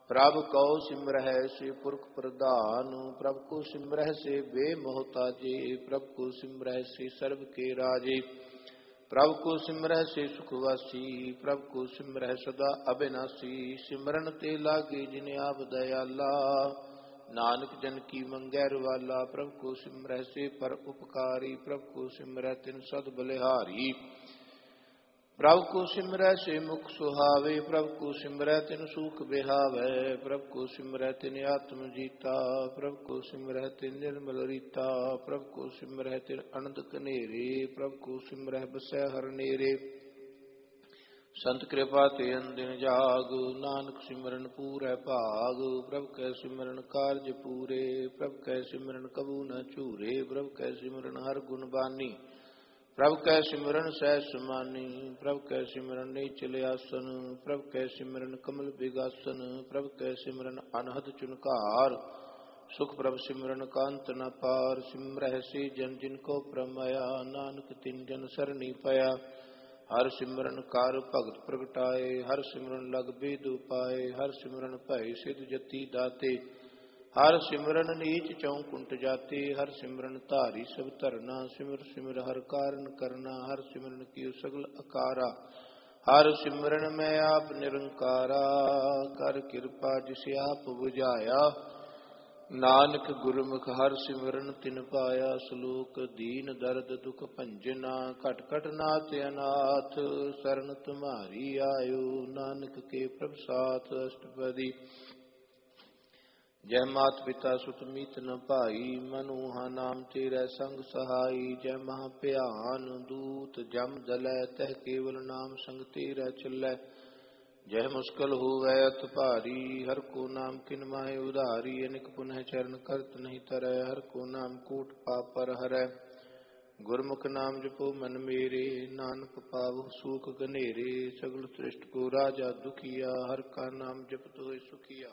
प्रभ कौ सिमरह से पुरख प्रधान, प्रभ को सिमरह से बेमोहताजे, प्रभ को सिमरह से सर्व के राजे, प्रभ को सिमरह से सुखवासी, प्रभ को सिमरह सदा अविनाशी। सिमरन ते लागे जिन आप दयाला, नानक जन की मंगैर वाला। प्रभ को सिमरह से पर उपकारी, प्रभ को सिमरह तिन सद बलिहारी। प्रभ को सिमरह से मुख सुहावे, प्रभ को सिमरह तिन सुख बिहावे। प्रभ को सिमरह तिन आत्म जीता, प्रभ को सिमरह तिन निर्मल रीता। प्रभ को सिमरह तिन अनंत कनेरे, प्रभ को सिमरह बसै हर नेरे। संत कृपा ते अंदिन जाग, नानक सिमरन पूरै भाग। प्रभ कै सिमरन कारज पूरे, प्रभ कै सिमरन कबू न चूरे। प्रभ कै सिमरन हर गुण बानी, प्रभ कै सिमरन सहज समानी। प्रभ कै सिमरन नीचल आसन, प्रभ कै सिमरन कमल बिगासन। प्रभ कै सिमरन अनहद चुनकार, सुख प्रभ सिमरन कांत न पार। सिमरह से जन जिन को प्रमया, नानक तिन जन सरनी पया। हर सिमरन कार भगत प्रगटाए, हर सिमरन लग बेद उपाय। हर सिमरन भय सिद्ध जति दाते, हर सिमरन नीच चौकुंट जाते। हर सिमरन धारी सब धरना, सिमर सिमर हर कारण करना। हर सिमरन की सगल अकारा, हर सिमरन में आप निरंकारा। कर कृपा जिसे आप बुझाया, नानक गुरमुख हर सिमरन तिन पाया। श्लोक दीन दर्द दुख भंजना, घट घट नाथ अनाथ। शरण तुम्हारी आयो, नानक के प्रभ साथ। अष्टपदी जय मात पिता सुत मीत न भाई, मनुहा नाम तेरै संग सहाई। जय महा भयान दूत जम दलै, तह केवल नाम संग तेरै चलै। जय मुश्किल होवै अत भारी, हर को नाम किन माहे उधारी। अनिक पुनः चरण करत नहीं तरै, हर को नाम कोट पाप पर हरै। गुरमुख नाम जपो मन मेरे, नानक पावहु सूख गनेरे। सगल सृष्ट को राजा दुखिया, हर का नाम जपत होय सुखिया।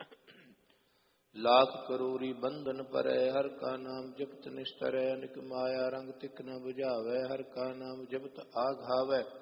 लाख करोरी बंधन परै, हर का नाम जपत निस्तरै। अनिक माया रंग तिक न बुझावै, हर का नाम जपत आघावै।